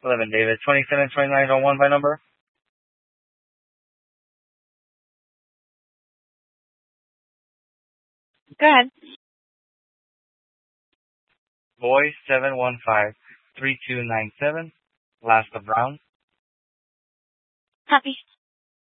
11 David, 272901 by number. Go ahead. Boy 7153297. Last of Brown. Copy.